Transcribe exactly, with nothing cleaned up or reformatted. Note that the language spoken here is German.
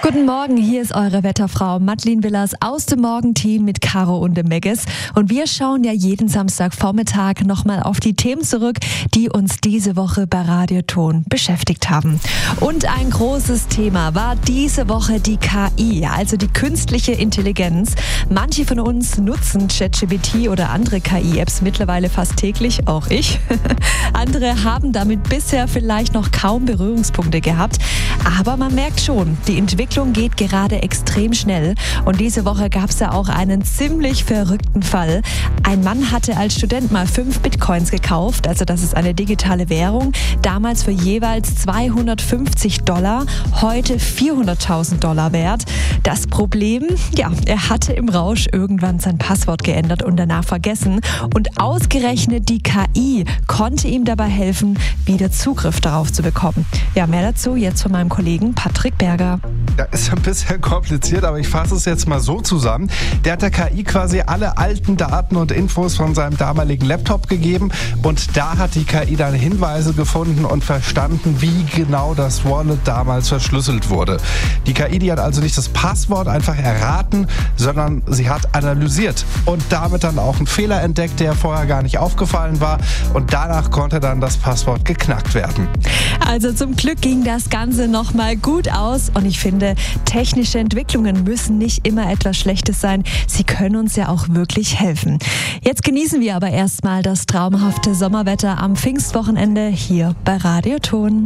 Guten Morgen, hier ist eure Wetterfrau Madeleine Willers aus dem Morgenteam mit Caro und dem Megges. Und wir schauen ja jeden Samstagvormittag nochmal auf die Themen zurück, die uns diese Woche bei Radioton beschäftigt haben. Und ein großes Thema war diese Woche die K I, also die künstliche Intelligenz. Manche von uns nutzen ChatGPT oder andere K I-Apps mittlerweile fast täglich, auch ich. Andere haben damit bisher vielleicht noch kaum Berührungspunkte gehabt. Aber man merkt schon, die Entwicklung geht gerade extrem schnell. Und diese Woche gab es ja auch einen ziemlich verrückten Fall. Ein Mann hatte als Student mal fünf Bitcoins gekauft, also das ist eine digitale Währung, damals für jeweils zweihundertfünfzig Dollar, heute vierhunderttausend Dollar wert. Das Problem, ja, er hatte im Rausch irgendwann sein Passwort geändert und danach vergessen. Und ausgerechnet die K I konnte ihm dabei helfen, wieder Zugriff darauf zu bekommen. Ja, mehr dazu jetzt von meinem Kollegen Patrick Berger. Ja, ist ein bisschen kompliziert, aber ich fasse es jetzt mal so zusammen. Der hat der K I quasi alle alten Daten und Infos von seinem damaligen Laptop gegeben und da hat die K I dann Hinweise gefunden und verstanden, wie genau das Wallet damals verschlüsselt wurde. Die K I, die hat also nicht das Passwort einfach erraten, sondern sie hat analysiert und damit dann auch einen Fehler entdeckt, der vorher gar nicht aufgefallen war und danach konnte dann das Passwort geknackt werden. Also zum Glück ging das Ganze nochmal gut aus und ich finde, technische Entwicklungen müssen nicht immer etwas Schlechtes sein. Sie können uns ja auch wirklich helfen. Jetzt genießen wir aber erstmal das traumhafte Sommerwetter am Pfingstwochenende hier bei Radioton.